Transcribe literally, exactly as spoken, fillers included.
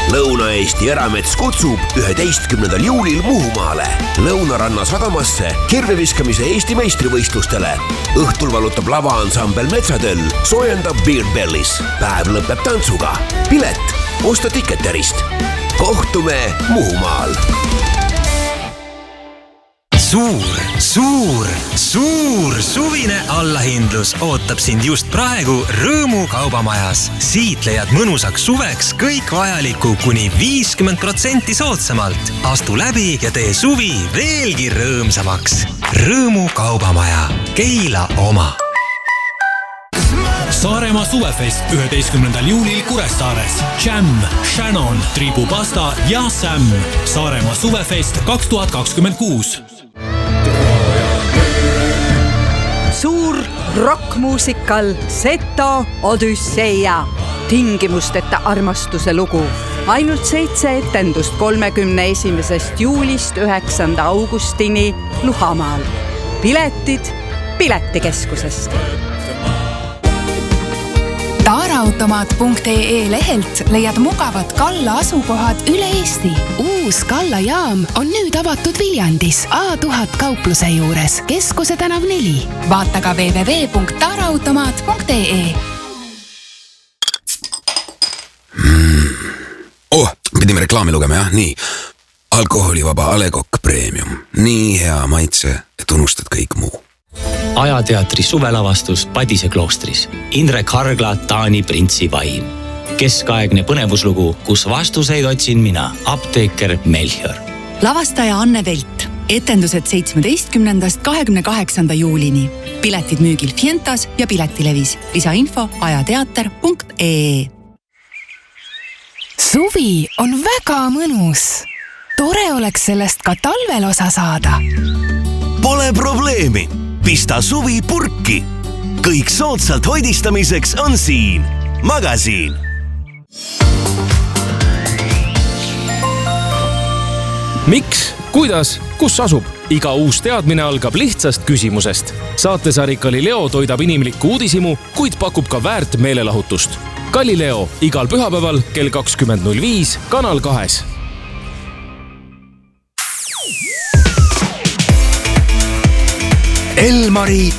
Lõuna-Eesti Eramets kutsub üheteistkümnendal juulil Muhumaale Lõunaranna sadamasse kirveviskamise Eesti meistrivõistlustele. Õhtul valutab lavaansambel Metsatöll, soojendab Beer Bellis. Päev lõpeb tantsuga. Pilet osta Ticketerist. Kohtume Muhumaal. Suur, suur, suur suvine allahindlus ootab sind just praegu Rõõmu kaubamajas. Siit leiad mõnusaks suveks kõik vajaliku kuni viiskümmend protsenti soodsamalt. Astu läbi ja tee suvi veelgi rõõmsamaks. Rõõmu kaubamaja. Keila oma. Saaremaa suvefest üheteistkümnendal juulil Kuressaares. Jam, Shannon, Tribupasta ja Sam. Saaremaa suvefest kaks tuhat kakskümmend kuus. Suur rockmuusikal Seto Odüsseia. Tingimusteta armastuse lugu. Ainult seitse etendust kolmekümne esimesest juulist üheksanda augustini Luhamaal. Piletid Piletikeskusest. Taaraautomaat punkt ee lehelt leiad mugavad Kalla asukohad üle Eesti. Uus Kalla jaam on nüüd avatud Viljandis A tuhat kaupluse juures, Keskuse tänav neli. Vaata ka w w w punkt taaraautomaat punkt ee. Mm. Oh, pidime reklaami lugema, jah? Nii. Alkoholivaba A Le Coq Premium. Nii hea maitse, et unustad kõik muu. Ajateatri suvelavastus Padise kloostris. Indrek Hargla, Taani printsi vaim. Keskaegne põnevuslugu, kus vastuseid otsin mina, apteeker Melchior. Lavastaja Anne Velt. Etendused seitsmeteistkümnendast kahekümne kaheksanda juulini. Piletid müügil Fientas ja Piletilevis. Lisainfo ajateater punkt ee. Suvi on väga mõnus. Tore oleks sellest ka talvel osa saada. Pole probleemi. Pista suvi purki. Kõik soodsalt hoidistamiseks on siin. Magasiin. Miks, kuidas, kus asub? Iga uus teadmine algab lihtsast küsimusest. Saatesari Galileo toidab inimlikku uudisimu, kuid pakub ka väärt meelelahutust. Galileo igal pühapäeval kell kakskümmend null viis Kanal kahes. Elmari